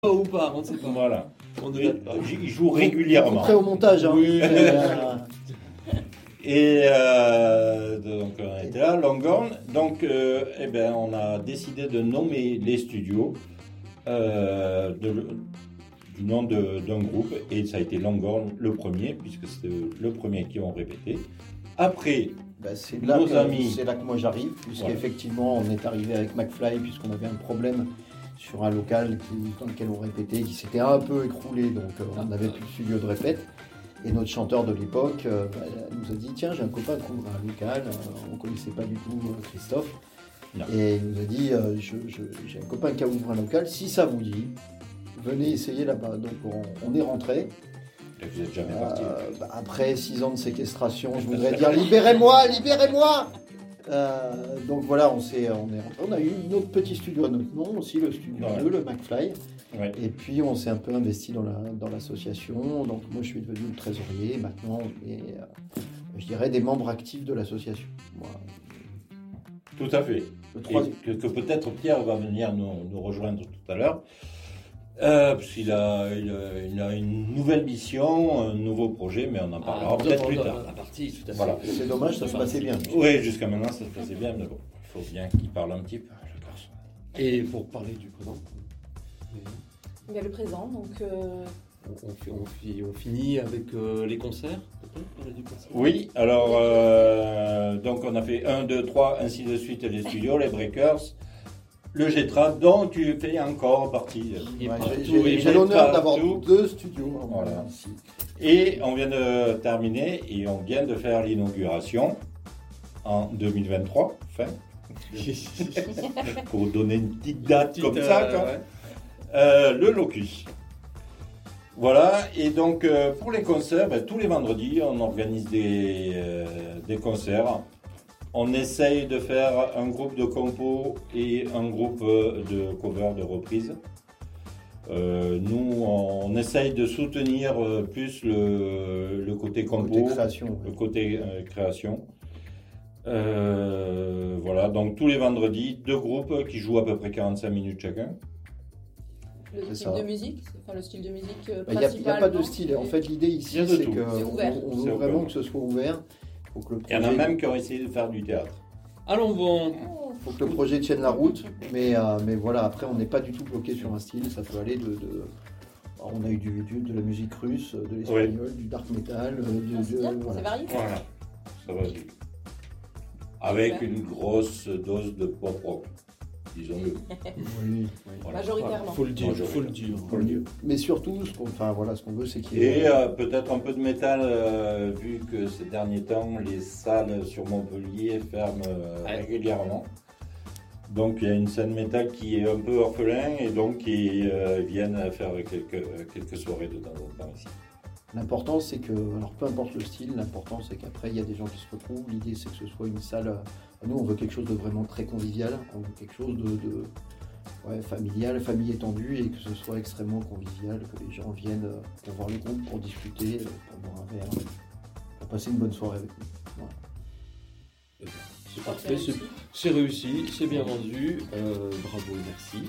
Ou pas, on ne sait pas. Voilà. On ne Et, date pas. il joue régulièrement. Prêt au montage. Hein. Oui. Et donc on était là, Longhorn. Donc on a décidé de nommer les studios du nom d'un groupe, et ça a été Longhorn le premier, puisque c'était le premier qui ont répété. Après, c'est là que moi j'arrive, puisqu'effectivement on est arrivé avec McFly, puisqu'on avait un problème sur un local dans lequel on répétait, qui s'était un peu écroulé, donc on n'avait plus de studio de répète. Et notre chanteur de l'époque nous a dit, tiens, j'ai un copain qui ouvre un local, on ne connaissait pas du tout Christophe. Non. Et il nous a dit, j'ai un copain qui a ouvert un local, si ça vous dit, venez essayer là-bas. Donc on est rentré. Et vous n'êtes jamais parti. Après 6 ans de séquestration, je voudrais dire, libérez-moi, libérez-moi. Donc voilà, on est rentré. On a eu notre petit studio à notre nom aussi, le studio 2, le McFly. Ouais. Et puis on s'est un peu investi dans l'association. Donc moi je suis devenu le trésorier. Maintenant on est, je dirais, des membres actifs de l'association. Voilà. Tout à fait. Et que peut-être Pierre va venir nous rejoindre tout à l'heure. Parce qu'il a une nouvelle mission, un nouveau projet, mais on en parlera peut-être plus tard. La partie, tout à fait. Voilà. C'est dommage, ça se passait bien. Oui, jusqu'à maintenant ça se passait bien, mais bon, il faut bien qu'il parle un petit peu, le garçon. Et pour parler du présent, le présent, donc... On finit avec les concerts, peut-être du concert. Oui, alors, donc on a fait 1, 2, 3, ainsi de suite, les studios, les Breakers, le Getra, dont tu fais encore partie. J'ai l'honneur d'avoir 2 studios. Voilà. Et on vient de terminer, et on vient de faire l'inauguration en 2023, fin. Pour donner une petite date comme ça, quoi. Ouais. Le Locus. Voilà, et donc pour les concerts, tous les vendredis, on organise des concerts. On essaye de faire un groupe de compos et un groupe de cover, de reprise. Nous, on essaye de soutenir plus le côté compo, le côté création. Voilà, donc tous les vendredis, 2 groupes qui jouent à peu près 45 minutes chacun. Le style de musique, le style de musique principal. Il n'y a pas de style. En fait, l'idée ici, c'est qu'on veut vraiment que ce soit ouvert. Il y en a même qui ont essayé de faire du théâtre. Allons bon. Il faut que le projet tienne la route, mais voilà, après, on n'est pas du tout bloqué sur un style. Ça peut aller on a eu de la musique russe, de l'espagnol, du dark metal. C'est varié. Voilà, ça va vite. Avec une grosse dose de pop rock. Disons-le. Oui. Voilà. Majoritairement. Faut le dire. Mais surtout, ce qu'on veut, c'est qu'il y ait... Et peut-être un peu de métal, vu que ces derniers temps, les salles sur Montpellier ferment régulièrement. Donc il y a une scène métal qui est un peu orphelin, et donc ils viennent faire quelques soirées de temps en temps ici. L'important, c'est que, alors peu importe le style, l'important, c'est qu'après, il y a des gens qui se retrouvent. L'idée, c'est que ce soit une salle... Nous, on veut quelque chose de vraiment très convivial. On veut quelque chose de familial, famille étendue, et que ce soit extrêmement convivial, que les gens viennent pour voir le groupe, pour discuter, pour boire un verre, pour passer une bonne soirée avec nous. Voilà. C'est parfait, c'est réussi, c'est bien vendu. Bravo et merci.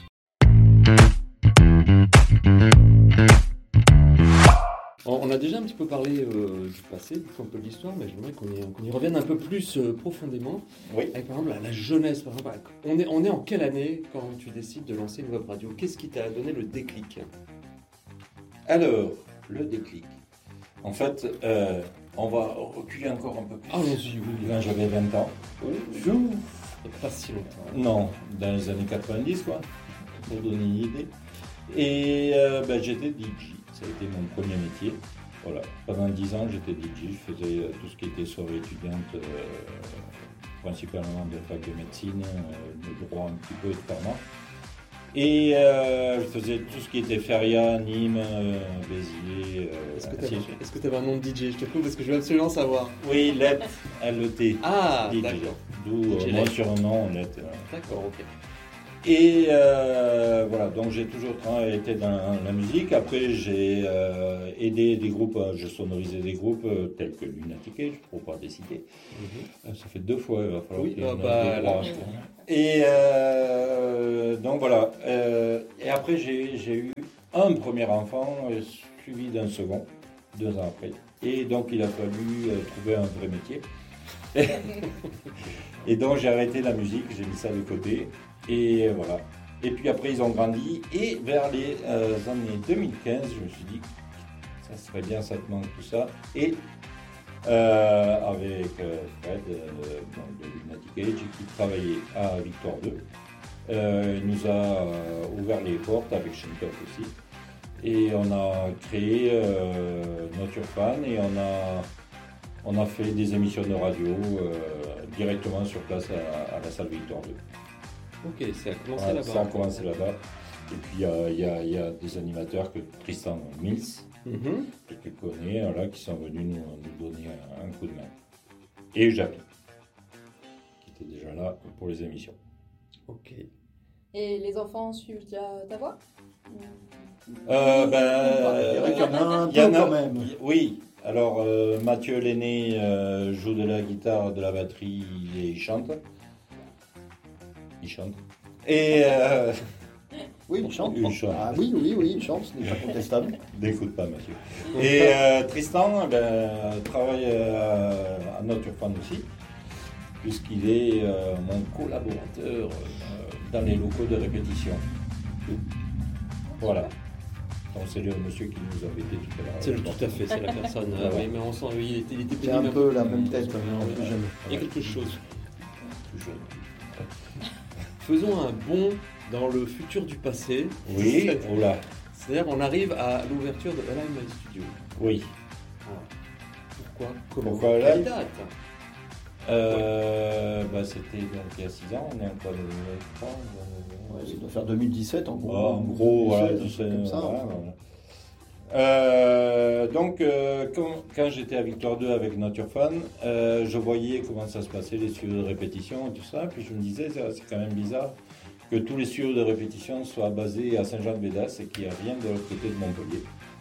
On a déjà un petit peu parlé du passé, un peu de l'histoire, mais j'aimerais qu'on y revienne un peu plus profondément. Oui. Avec par exemple la jeunesse. Par exemple, on est en quelle année quand tu décides de lancer une web radio? Qu'est-ce qui t'a donné le déclic? Alors, le déclic. En fait, on va reculer encore un peu plus. Allons-y, oui. Quand j'avais 20 ans. Pas si longtemps. Non, dans les années 90, quoi, pour donner une idée. Et j'étais DJ. Ça a été mon premier métier. Voilà. Pendant 10 ans, j'étais DJ. Je faisais tout ce qui était soirée étudiante, principalement de fac de médecine, de droit un petit peu de pharma. Et je faisais tout ce qui était feria, Nîmes, Béziers. Est-ce que tu avais un nom de DJ? Je te prouve parce que je veux absolument savoir. Oui, LET, L-E-T. Ah, DJ. d'accord. D'où mon surnom, LET. D'accord, ok. Et voilà, donc j'ai toujours été dans la musique. Après, j'ai aidé des groupes, je sonorisais des groupes tels que Lunatic Age, pour pas les citer. Ça fait 2 fois, il va falloir Oui, Et donc voilà. Et après, j'ai eu un premier enfant, suivi d'un second, 2 ans après. Et donc, il a fallu trouver un vrai métier. Et donc, j'ai arrêté la musique, j'ai mis ça de côté. Et voilà. Et puis après, ils ont grandi. Et vers les années 2015, je me suis dit, ça serait bien, ça te manque tout ça. Et avec Fred de Lunatic Age, qui travaillait à Victoire 2, il nous a ouvert les portes avec Shintok aussi. Et on a créé Nature Fan et on a fait des émissions de radio directement sur place à la salle Victoire 2. Ok, ça a commencé là-bas. Ça a commencé là-bas. Et puis il y a des animateurs que Tristan Mills, que tu connais, là, qui sont venus nous donner un coup de main. Et Japi, qui était déjà là pour les émissions. Ok. Et les enfants suivent ta voix? Il y en a un peu quand même. Oui, alors Mathieu l'aîné joue de la guitare, de la batterie et il chante. Et oui, il chante. Ah, oui, il chante, ce n'est pas contestable. N'écoute pas, Mathieu. Et Tristan travaille à Nature Fan aussi, puisqu'il est mon collaborateur dans les locaux de répétition. Voilà. Donc c'est le monsieur qui nous a embêtés tout à l'heure. C'est tout à fait, c'est la personne. Oui, mais on sent, il était c'est un peu la même tête, plus jeune. Il y a quelque chose. Plus jeune. Faisons un bond dans le futur du passé. Oui, oula. C'est-à-dire on arrive à l'ouverture de Alive My Studio. Oui. Pourquoi Alive? Quelle date? C'était donc il y a 6 ans, on est encore en 2003. Ça doit faire 2017 en gros. En gros, voilà, comme ça. Donc, quand j'étais à Victoire 2 avec Nature Fan, je voyais comment ça se passait, les studios de répétition et tout ça. Puis je me disais, c'est quand même bizarre que tous les studios de répétition soient basés à Saint-Jean-de-Védas et qu'il n'y a rien de l'autre côté de Montpellier.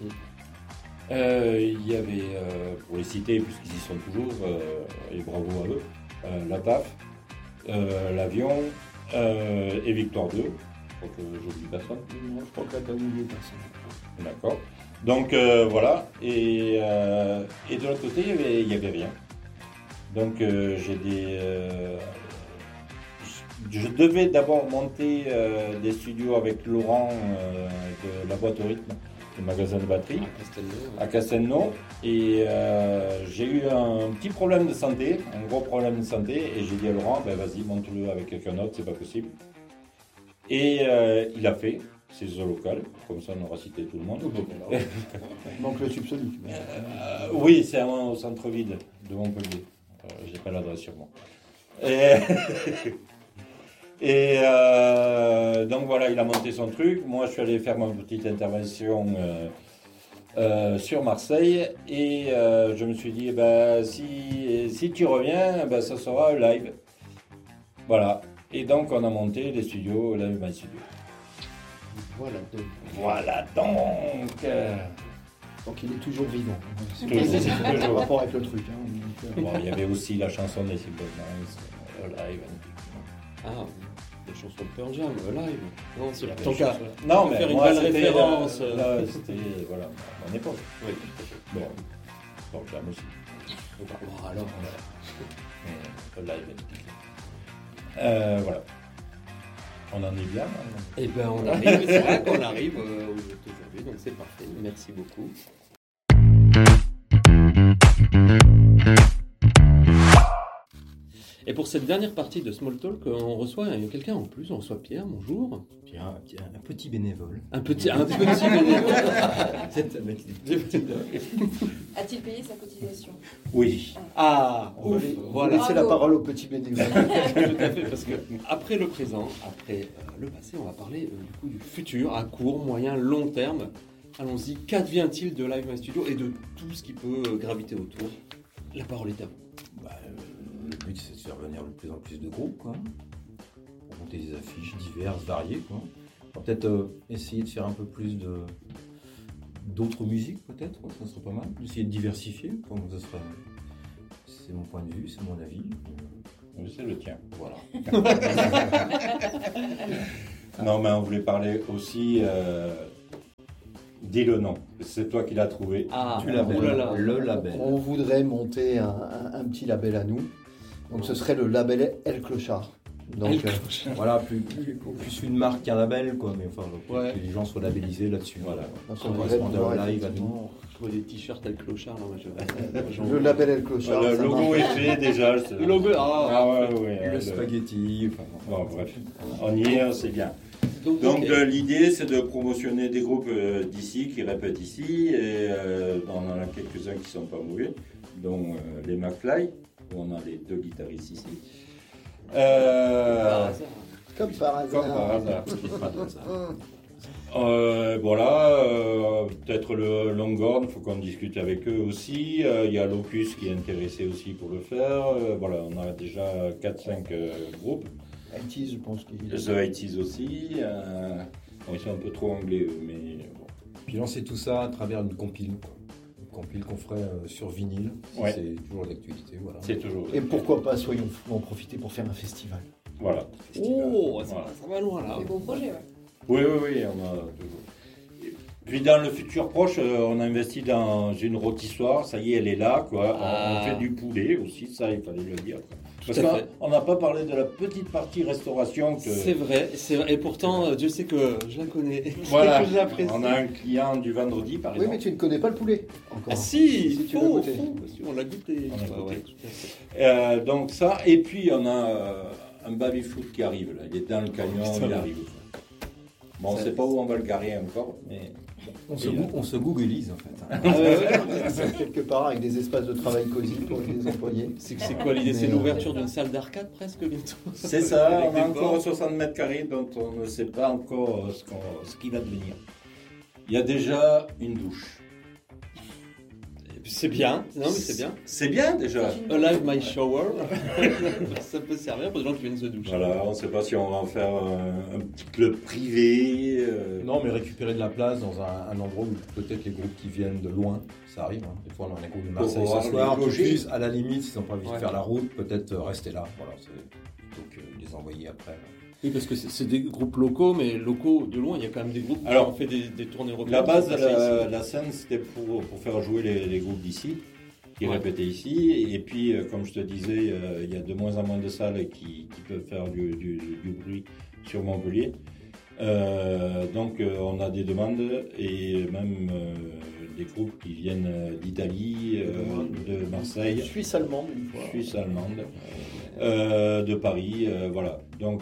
Il y avait, pour les citer, puisqu'ils y sont toujours, et bravo à eux, la TAF, l'Avion et Victoire 2. Je crois que j'oublie personne. Non, je crois que là, tu as oublié personne. D'accord. Donc voilà. Et de l'autre côté, il n'y avait rien. Donc je devais d'abord monter des studios avec Laurent de la boîte au rythme, le magasin de batterie, à Castelnau. Et j'ai eu un petit problème de santé, un gros problème de santé. Et j'ai dit à Laurent, vas-y, monte-le avec quelqu'un d'autre, c'est pas possible. Et il a fait. C'est zo local, comme ça on aura cité tout le monde. Donc le tube sonique. Oui, c'est au centre-ville de Montpellier. J'ai pas l'adresse sur moi. Et donc voilà, il a monté son truc. Moi, je suis allé faire ma petite intervention sur Marseille. Et je me suis dit, si tu reviens, ça sera live. Voilà. Et donc, on a monté les studios, Live My Studio. Voilà donc. Donc il est toujours vivant. C'est toujours rapport avec le truc. Bon, il y avait aussi la chanson des Simple Minds, Live. Ah, les chansons de Pearl Jam, Live. Non, c'est la ton cas. Non, mais faire une moi, belle référence. Là, c'était voilà, mon époque. Oui. Bon, Pearl Jam aussi. Bon, alors. Live. Voilà. On en est bien. Eh bien, on arrive. C'est vrai qu'on arrive aujourd'hui, donc c'est parfait. Merci beaucoup. Et pour cette dernière partie de Small Talk, on reçoit quelqu'un en plus. On reçoit Pierre. Bonjour. Pierre, un petit bénévole. Un petit bénévole. A-t-il payé sa cotisation? Oui. Ah, on va laisser la parole au petit bénévole. Tout à fait, parce que après le présent, après le passé, on va parler du coup du futur à court, moyen, long terme. Allons-y. Qu'advient-il de Live My Studio et de tout ce qui peut graviter autour? La parole est à vous. Le but, c'est de faire venir de plus en plus de groupes, quoi. Pour monter des affiches diverses, variées, quoi. On va peut-être essayer de faire un peu plus d'autres musiques, peut-être, ouais, ça serait pas mal. Essayer de diversifier, donc c'est mon point de vue, c'est mon avis. C'est le tien. Voilà. Non, mais on voulait parler aussi. Dis le nom. C'est toi qui l'as trouvé. Ah, Du label. oh là là. Le label. On voudrait monter un petit label à nous. Donc ce serait le label El Clochard. Donc, Voilà, plus une marque qu'un label, quoi, mais enfin, Ouais. que les gens soient labellisés là-dessus. Voilà. ça On voudrait correspond pouvoir à live à effectivement- Je vois des t-shirts avec clochard. Là, moi, Le label El Clochard. Le ça logo marche. est fait déjà. Le logo, ouais. Le spaghetti, enfin, Bon, bref. On y est, c'est bien. Donc, Donc ok. l'idée c'est de promotionner des groupes d'ici qui répètent ici et on en a quelques-uns qui sont pas mauvais, dont les McFly, où on a les 2 guitaristes ici. Par hasard. Comme par hasard. Comme par hasard. Voilà, peut-être le Longhorn, il faut qu'on discute avec eux aussi. Il y a Locus qui est intéressé aussi pour le faire. Voilà, on a déjà 4-5 groupes. IT, je pense qu'il The 80s aussi. Bon, ils sont un peu trop anglais, eux, mais bon. Puis lancer tout ça à travers une compile, quoi. Une compile qu'on ferait sur vinyle, si Ouais. c'est toujours d'actualité, voilà. C'est toujours. Et pourquoi pas, soyons fous, en profiter pour faire un festival. Voilà. Oh, ça, Voilà. ça va loin là. Des beaux projets, ouais. Oui, on a toujours. Puis dans le futur proche, on a investi dans une rôtissoire, ça y est, elle est là, quoi. Ah. On fait du poulet aussi, ça, il fallait le dire. Parce à fait. qu'on n'a pas parlé de la petite partie restauration. C'est vrai. Et pourtant, Dieu sait que je la connais. Voilà, que j'apprécie. on a un client du vendredi, par Oui, exemple. mais tu ne connais pas le poulet. Encore. Ah si, Si tu faut, l'as goûté. faut, parce qu'on l'a goûté. On a goûté. Ouais, tout à fait. Donc ça, et puis on a un baby-foot qui arrive, là. Il est dans le canyon, Putain. il arrive. Bon, on ne sait pas où on va le garer encore, mais... On se googleise, en fait. Ah ouais. Quelque part avec des espaces de travail cosy pour les employés. C'est quoi l'idée? C'est Mais, l'ouverture d'une salle d'arcade presque bientôt. C'est ça, Avec on des a encore bords. 60 mètres carrés dont on ne sait pas encore ce qui va devenir. Il y a déjà une douche. C'est bien. Non mais c'est bien. C'est bien déjà. Alive My Shower. Ça peut servir pour des gens qui viennent se doucher. Voilà, on ne sait pas si on va en faire un petit club privé. Non, mais récupérer de la place dans un endroit où peut-être les groupes qui viennent de loin, ça arrive. Hein. Des fois, on a un groupe de Marseille pouvoir ce soir. les loger. Plus, à la limite, s'ils n'ont pas envie Ouais. de faire la route, peut-être rester là. Voilà, plutôt que les envoyer après. Oui, parce que c'est des groupes locaux, mais locaux de loin. Il y a quand même des groupes Alors, qui ont fait des tournées européennes. La base de qui sont passés ici. la scène, c'était pour faire jouer les groupes d'ici, qui Ouais. répétaient ici. Et puis, comme je te disais, il y a de moins en moins de salles qui peuvent faire du bruit sur Montpellier. Donc, on a des demandes et même des groupes qui viennent d'Italie, de Marseille, Suisse allemande une fois. Suisse allemande, de Paris. Voilà. Donc,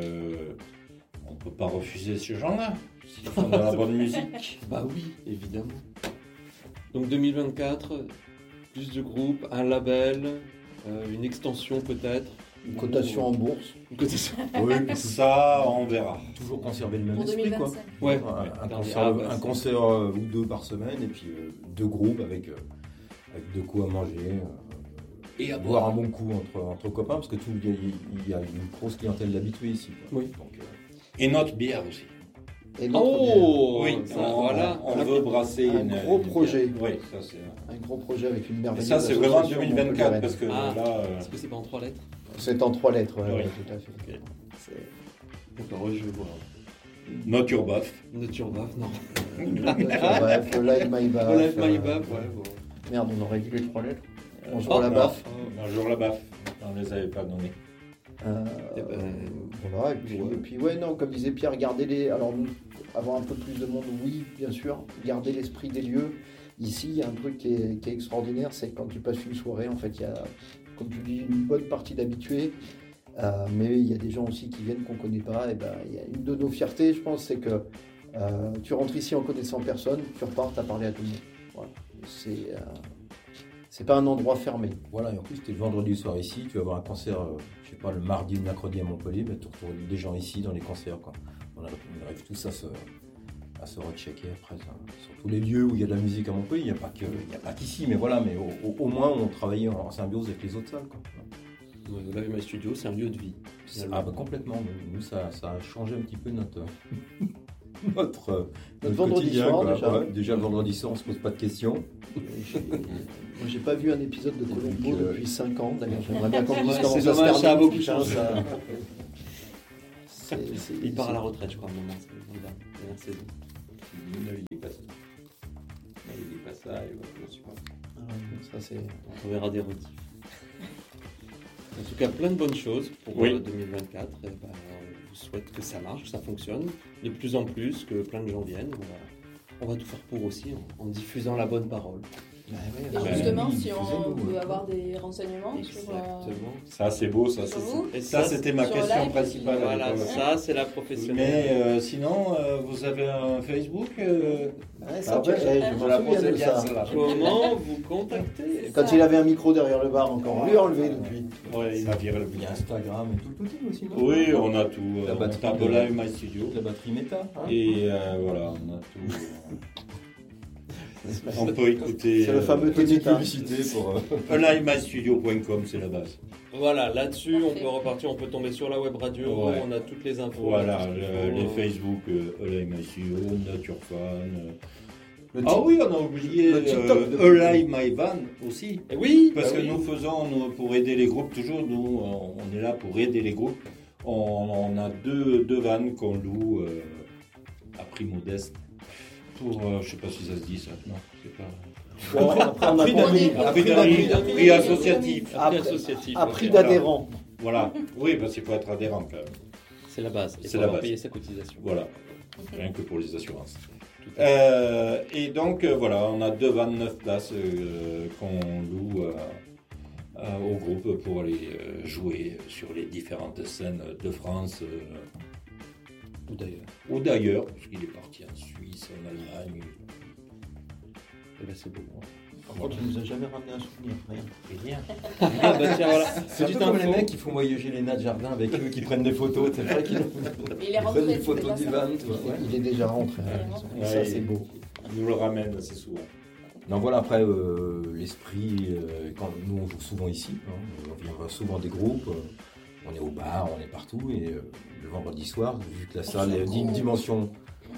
on ne peut pas refuser ces gens-là s'ils font de la bonne musique. Bah oui, évidemment. Donc 2024, plus de groupes, un label, une extension peut-être. Une cotation en bourse. Une cotation. Oui, Ça, on verra. toujours conserver le même Pour esprit, quoi. 2025. Ouais. Un concert, Ah, bah, un concert ou deux par semaine, et puis deux groupes avec de quoi manger. Et à Boire un bon coup entre copains, parce que il y a une grosse clientèle d'habitués ici, quoi. Oui. Donc, Et notre bière aussi. Et notre Oh Oui, ça, on, voilà. on veut brasser Un gros projet. bière. Oui, ça c'est. bière, un gros projet avec une Et merveilleuse ça c'est vraiment association 2024 montpelliéraine. parce que Ah. là. Est-ce que c'est pas en 3 lettres? C'est en 3 lettres, ouais, Oui. ouais, tout à fait. Ok. C'est- D'accord, ouais, je vais voir. Notre Urbof. Nature Baf, non. Bref, Live My Baf. Live My Baf, ouais. Bon. Merde, on aurait dit les 3 lettres. Bonjour Oh, la non. baffe. Bonjour la baffe. On les avait pas donnés. Eh ben, Voilà, et puis ouais, non, comme disait Pierre, garder les. Alors, nous, avoir un peu plus de monde, oui, bien sûr, garder l'esprit des lieux. Ici, il y a un truc qui est extraordinaire, c'est que quand tu passes une soirée, en fait, il y a, comme tu dis, une bonne partie d'habitués, mais il y a des gens aussi qui viennent qu'on ne connaît pas. Et ben, il y a une de nos fiertés, je pense, c'est que tu rentres ici en connaissant personne, tu repars, tu as parlé à tout le monde. Voilà. C'est pas un endroit fermé. voilà, et en plus, tu es le vendredi soir ici, tu vas avoir un concert, je sais pas, le mardi ou le mercredi à Montpellier, mais tu retrouves des gens ici dans les concerts, quoi. On arrive tous à se rechecker après, ça. Sur tous les lieux où il y a de la musique à Montpellier, il n'y a pas qu'ici, mais voilà, mais au moins on travaille en symbiose avec les autres salles, quoi. Live My Studio, c'est un lieu de vie. Complètement. Nous, ça a changé un petit peu notre vendredi quotidien, soir, quoi. déjà. Déjà, le vendredi soir, on se pose pas de questions. Moi, j'ai pas vu un épisode de Colombo depuis 5 ans. D'ailleurs, j'aimerais bien qu'on me dise Ouais, comment c'est ça se dommage, ça a termine. beaucoup putain, changé. Il part à la c'est- retraite, je crois, à un moment. C'est la dernière saison. Il est pas ça. Il est pas ça, il va je sais pas. Ah ouais, ça, c'est... On verra des rediffs. En tout cas, plein de bonnes choses pour 2024. Et on vous souhaite que ça marche, que ça fonctionne de plus en plus, que plein de gens viennent. On va tout faire pour aussi en diffusant la bonne parole. Et justement, si on veut avoir des renseignements sur... Exactement. Ça, c'est beau, ça. Sur vous. Et Ça, c'était ma sur question live, principale. Voilà, ça c'est la professionnelle. Mais sinon, vous avez un Facebook Ouais, ça, je je la m'en souviens posais de bien, ça. celle-là. Comment vous contacter? Quand il avait un micro derrière le bar encore, on lui a enlevé depuis. Ouais, il m'a viré le Il y a bien. Instagram et tout le petit aussi, non? Oui, on a tout. La On batterie tape de- Live My Studio. La batterie méta. Hein. Et voilà, on a tout. On peut écouter. C'est le fameux Petite Ténéta. publicité pour. livemystudio.com, c'est la base. Voilà, là-dessus on Parfait. peut repartir, on peut tomber sur la web radio, Ouais. on a toutes les infos. Voilà, tout ce qu'il faut. les Facebook, Live My Studio, Nature Fan. Le Ah oui, on a oublié le TikTok de- Live My Van aussi. Et oui, Parce bah que oui. nous faisons, pour aider les groupes, toujours, nous, on est là pour aider les groupes. On a deux vannes qu'on loue à prix modeste. Pour, je sais pas si ça se dit ça, non, c'est pas... Bon, après, on a Prix compris. prix associatif. Après Après- associatif. À prix ok. d'adhérents. Voilà, oui, parce qu'il faut être adhérent quand même. C'est la base. Il C'est faut la avoir base. payé sa cotisation. Voilà, rien que pour les assurances. Tout à Et donc, voilà, on a 29 places qu'on loue au groupe pour aller jouer sur les différentes scènes de France Ou d'ailleurs. ou d'ailleurs, parce qu'il est parti en Suisse, en Allemagne, Eh ben, c'est beau. Par contre, il nous a jamais ramené un souvenir. Rien. et rien. Ah bah tiens, voilà. C'est un peu comme les mecs qui font voyager les nains de jardin avec eux, qui prennent des photos. C'est vrai qu'ils Il est prennent rentré, des c'était photos pas du ça. van. Tu vois, ouais. Il est déjà rentré. Ouais. Et ça, c'est beau. Il nous le ramène assez souvent. Non, voilà, après, l'esprit, quand nous on joue souvent ici, hein, on vient souvent des groupes, on est au bar, on est partout, et le vendredi soir, vu que la salle est d'une dimension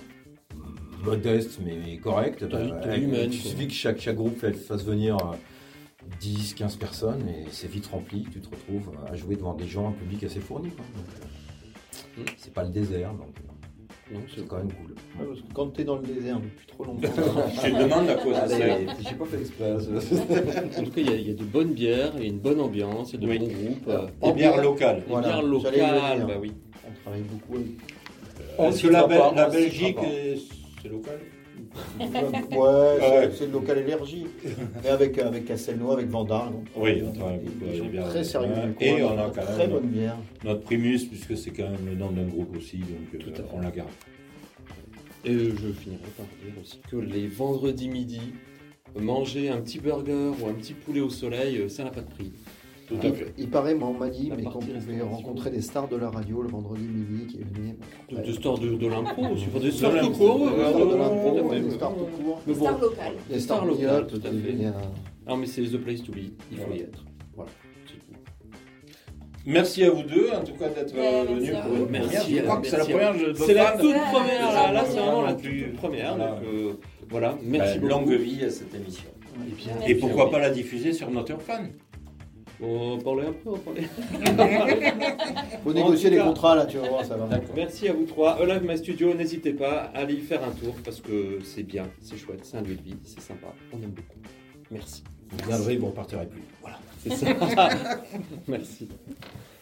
modeste mais correcte, humaine, il quoi. suffit que chaque groupe fasse venir 10, 15 personnes, et c'est vite rempli, tu te retrouves à jouer devant des gens, un public assez fourni. Quoi. Donc, c'est pas le désert, donc Non, c'est quand même cool. Ouais, parce que quand tu es dans le désert depuis trop longtemps, Je te demande à quoi ça sert. J'ai pas fait exprès. En tout cas, il y a de bonnes bières, il y a une bonne ambiance, il y a de Oui. bons groupes. Des bières locales. Des Voilà, bières j'allais le locales, dire. bah oui. on travaille beaucoup avec. Est-ce que la Belgique, c'est local? Ouais, c'est le local énergie. Mais avec Castelnau, avec Vandar. donc, Oui, on travaille beaucoup des avec gens les bières très sérieux. locales. du coin, Et on a quand très même bonne bière. notre Primus, puisque c'est quand même le nom d'un groupe aussi, donc Tout à fait. on la garde. Et je finirai par dire aussi que les vendredis midi, manger un petit burger ou un petit poulet au soleil, ça n'a pas de prix. Tout à fait. Il paraît, moi, on m'a dit La mais qu'on partie pouvait restauration. rencontrer des stars de la radio le vendredi midi qui venaient. Des stars de l'impro aussi, enfin, des stars tout l'impro, court. Des stars de l'impro, tout à fait. des stars tout court. Mais bon, Star locale. Des Stars stars locales, locales, tout à qui fait. venaient non mais c'est the place to be, il faut y être. Voilà, c'est tout. Merci à vous deux, en tout cas, d'être Ouais, venus merci à pour vous. une Merci, première. Je crois que c'est la merci. première. je- C'est la fan. toute Ouais, première, ouais, là ouais, c'est vraiment la non plus. toute première. Voilà. Donc voilà, merci beaucoup. Longue vie à cette émission. Et bien, Merci. Et pourquoi pas la diffuser sur Nature Fan? On va parler après, on va parler. Faut En négocier tout les cas- contrats là, tu vas voir, ça va. Merci à vous trois. Live My Studio, n'hésitez pas à aller y faire un tour parce que c'est bien, c'est chouette, c'est un lieu de vie, c'est sympa, on aime beaucoup. Merci. Vous viendrez, vous ne repartirez plus. Voilà. C'est ça. Merci.